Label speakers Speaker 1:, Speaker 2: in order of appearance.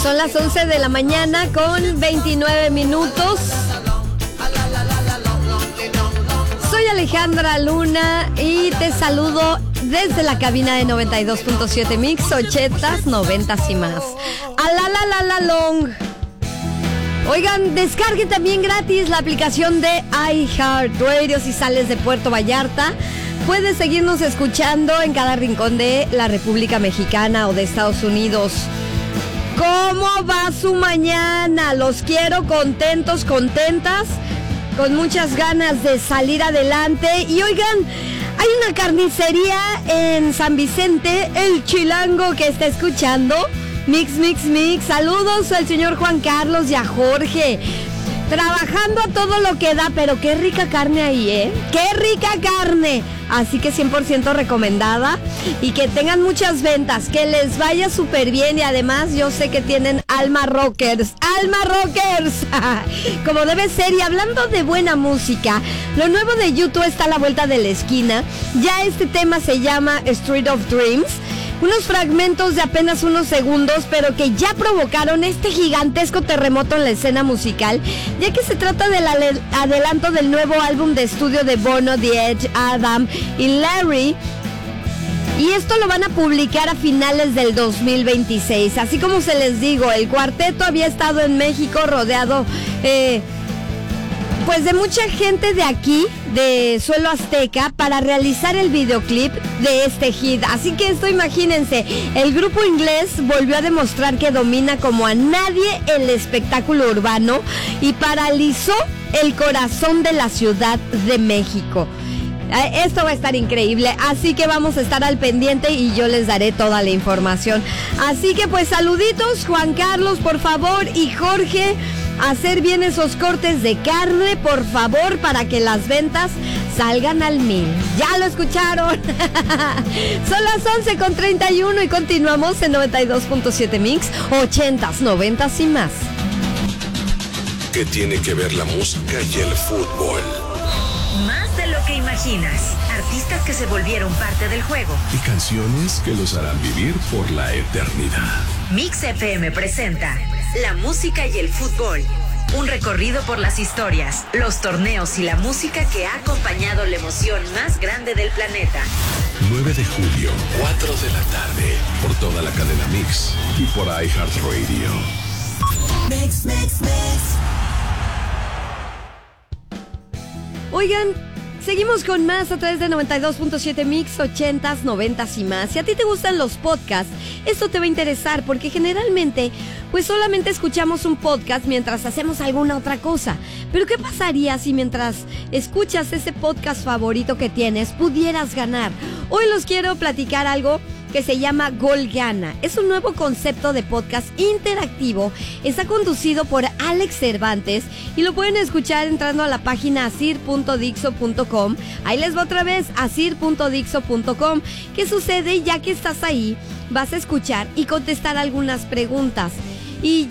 Speaker 1: Son las 11 de la mañana con 29 minutos. Soy Alejandra Luna y te saludo desde la cabina de 92.7 Mix, 80s, 90s y más. Long. Oigan, descarguen también gratis la aplicación de iHeartRadio si sales de Puerto Vallarta. Puedes seguirnos escuchando en cada rincón de la República Mexicana o de Estados Unidos. ¿Cómo va su mañana? Los quiero contentos, contentas, con muchas ganas de salir adelante. Y oigan, hay una carnicería en San Vicente, el Chilango, que está escuchando Mix. Saludos al señor Juan Carlos y a Jorge. Trabajando a todo lo que da, pero qué rica carne ahí, ¿eh? ¡Qué rica carne! Así que 100% recomendada y que tengan muchas ventas, que les vaya súper bien y además yo sé que tienen Alma Rockers, como debe ser. Y hablando de buena música, lo nuevo de YouTube está a la vuelta de la esquina. Ya este tema se llama Street of Dreams. Unos fragmentos de apenas unos segundos, pero que ya provocaron este gigantesco terremoto en la escena musical, ya que se trata del adelanto del nuevo álbum de estudio de Bono, The Edge, Adam y Larry. Y esto lo van a publicar a finales del 2026. Así como se les digo, el cuarteto había estado en México rodeado pues de mucha gente de aquí, de suelo azteca, para realizar el videoclip de este hit. Así que esto, imagínense, el grupo inglés volvió a demostrar que domina como a nadie el espectáculo urbano y paralizó el corazón de la Ciudad de México. Esto va a estar increíble, así que vamos a estar al pendiente y yo les daré toda la información. Así que pues saluditos, Juan Carlos, por favor, y Jorge, hacer bien esos cortes de carne, por favor, para que las ventas salgan al 1000. Ya lo escucharon. Son las 11:31 y continuamos en 92.7 Mix, 80s, 90s y más.
Speaker 2: ¿Qué tiene que ver la música y el fútbol?
Speaker 3: Más de lo que imaginas. Artistas que se volvieron parte del juego.
Speaker 2: Y canciones que los harán vivir por la eternidad.
Speaker 3: Mix FM presenta la música y el fútbol. Un recorrido por las historias, los torneos y la música que ha acompañado la emoción más grande del planeta.
Speaker 2: 9 de julio, 4 de la tarde, por toda la cadena Mix y por iHeartRadio.
Speaker 4: Mix.
Speaker 1: Oigan, seguimos con más a través de 92.7 Mix, 80s, 90s y más. Si a ti te gustan los podcasts, esto te va a interesar porque generalmente pues solamente escuchamos un podcast mientras hacemos alguna otra cosa. Pero ¿qué pasaría si mientras escuchas ese podcast favorito que tienes pudieras ganar? Hoy los quiero platicar algo que se llama Gol Gana. Es un nuevo concepto de podcast interactivo. Está conducido por Alex Cervantes y lo pueden escuchar entrando a la página asir.dixo.com. Ahí les va otra vez, asir.dixo.com. ¿Qué sucede? Ya que estás ahí, vas a escuchar y contestar algunas preguntas. Y